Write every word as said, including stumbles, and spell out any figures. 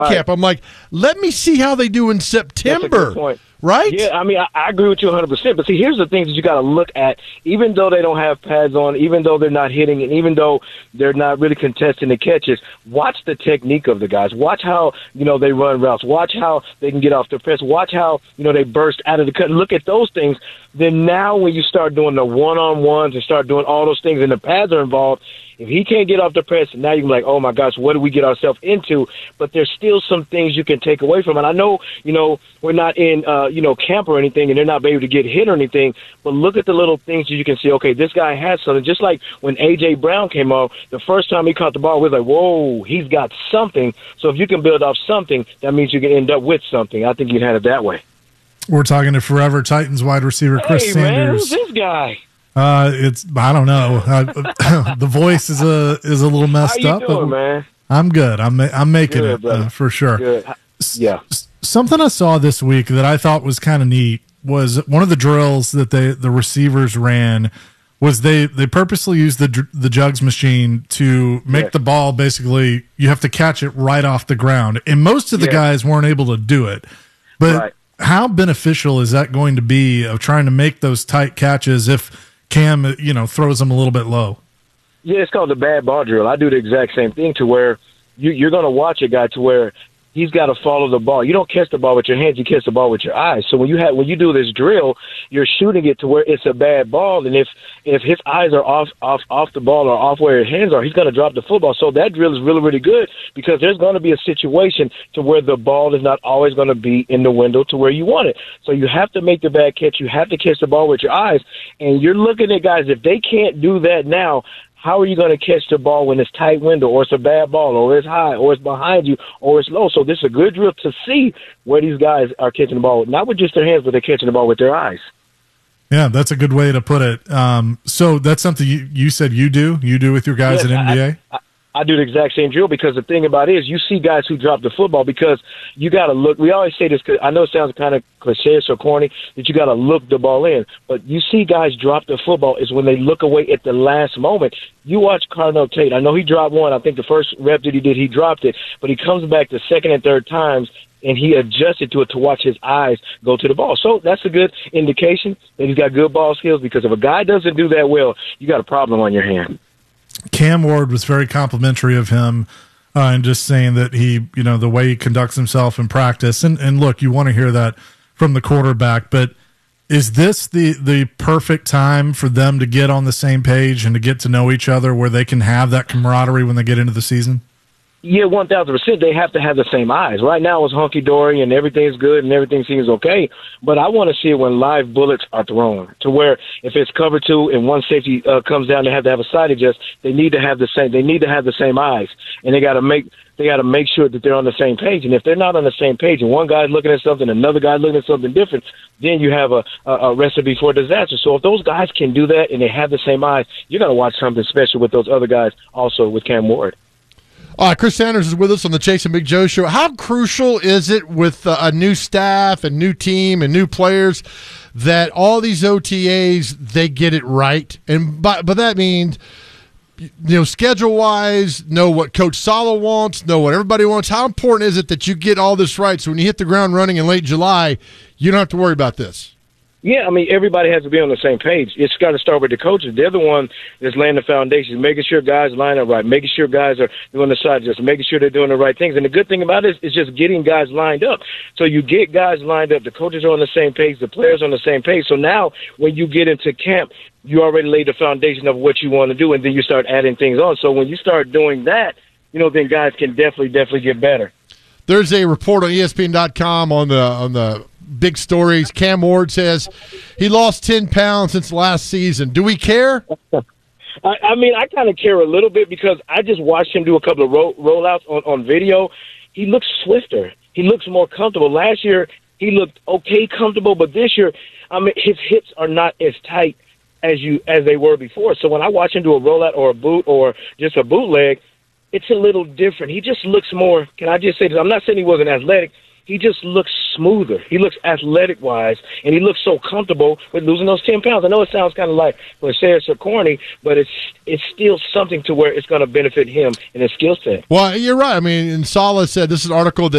camp. I'm like, let me see how they do in September. That's a good point. Right? Yeah, I mean, I, I agree with you one hundred percent. But see, here's the things that you got to look at. Even though they don't have pads on, even though they're not hitting, and even though they're not really contesting the catches, watch the technique of the guys. Watch how, you know, they run routes. Watch how they can get off the press. Watch how, you know, they burst out of the cut. Look at those things. Then now when you start doing the one-on-ones and start doing all those things and the pads are involved, if he can't get off the press, now you're like, oh, my gosh, what do we get ourselves into? But there's still some things you can take away from it. I know, you know, we're not in, uh, you know, camp or anything, and they're not able to get hit or anything, but look at the little things that you can see, okay, this guy has something. Just like when A J. Brown came off, the first time he caught the ball, we were like, whoa, he's got something. So if you can build off something, that means you can end up with something. I think you can have it that way. We're talking to Forever Titans wide receiver Chris hey, Sanders. Man, who's this guy? Uh, it's I don't know. Uh, the voice is a is a little messed How you up. doing, but man? I'm good. I'm I'm making Good, it uh, for sure. Good. Yeah. S- something I saw this week that I thought was kind of neat was one of the drills that they the receivers ran was they they purposely used the dr- the jugs machine to make Yeah. the ball basically you have to catch it right off the ground, and most of the Yeah. guys weren't able to do it, but. Right. How beneficial is that going to be of trying to make those tight catches if Cam, you know, throws them a little bit low? Yeah, it's called the bad ball drill. I do the exact same thing to where you, you're going to watch a guy to where he's got to follow the ball. You don't catch the ball with your hands; you catch the ball with your eyes. So when you have when you do this drill, you're shooting it to where it's a bad ball, and if if his eyes are off off off the ball or off where his hands are, he's going to drop the football. So that drill is really really good because there's going to be a situation to where the ball is not always going to be in the window to where you want it. So you have to make the bad catch. You have to catch the ball with your eyes, and you're looking at guys. If they can't do that now, how are you going to catch the ball when it's tight window or it's a bad ball or it's high or it's behind you or it's low? So this is a good drill to see where these guys are catching the ball, not with just their hands, but they're catching the ball with their eyes. Yeah, that's a good way to put it. Um, so that's something you, you said you do? You do with your guys Yes, in N B A? I, I, I do the exact same drill because the thing about it is you see guys who drop the football because you got to look. We always say this because I know it sounds kind of cliche or corny that you got to look the ball in, but you see guys drop the football is when they look away at the last moment. You watch Cardinal Tate. I know he dropped one. I think the first rep that he did, he dropped it, but he comes back the second and third times and he adjusted to it to watch his eyes go to the ball. So that's a good indication that he's got good ball skills because if a guy doesn't do that well, you got a problem on your hand. Cam Ward was very complimentary of him uh, and just saying that he, you know, the way he conducts himself in practice. And, and look, you want to hear that from the quarterback, but is this the, the perfect time for them to get on the same page and to get to know each other where they can have that camaraderie when they get into the season? Yeah, one thousand percent. They have to have the same eyes. Right now it's hunky-dory and everything's good and everything seems okay. But I want to see it when live bullets are thrown to where if it's cover two and one safety uh, comes down, they have to have a side adjust. They need to have the same. They need to have the same eyes, and they got to make they got to make sure that they're on the same page. And if they're not on the same page, and one guy's looking at something, another guy's looking at something different, then you have a, a, a recipe for disaster. So if those guys can do that and they have the same eyes, you're going to watch something special with those other guys. Also with Cam Ward. All right, Chris Sanders is with us on the Chase and Big Joe Show. How crucial is it with uh, a new staff and new team and new players that all these O T As, they get it right? And by, but that means, you know, schedule-wise, know what Coach Sala wants, know what everybody wants. How important is it that you get all this right so when you hit the ground running in late July, you don't have to worry about this? Yeah, I mean, everybody has to be on the same page. It's got to start with the coaches. They're the one that's laying the foundation, making sure guys line up right, making sure guys are doing the side adjustments, making sure they're doing the right things. And the good thing about it is just getting guys lined up. So you get guys lined up. The coaches are on the same page. The players are on the same page. So now when you get into camp, you already laid the foundation of what you want to do, and then you start adding things on. So when you start doing that, you know, then guys can definitely, definitely get better. There's a report on E S P N dot com on the on the big stories. Cam Ward says he lost ten pounds since last season. Do we care? I, I mean, I kind of care a little bit because I just watched him do a couple of roll, rollouts on, on video. He looks swifter. He looks more comfortable. Last year, he looked okay comfortable, but this year, I mean, his hips are not as tight as you as they were before. So when I watch him do a rollout or a boot or just a bootleg, it's a little different. He just looks more, can I just say this? I'm not saying he wasn't athletic. He he just looks smoother. He looks athletic-wise, and he looks so comfortable with losing those ten pounds. I know it sounds kind of like cliche or corny, but it's it's still something to where it's going to benefit him in his skill set. Well, you're right. I mean, and Saleh said, this is an article that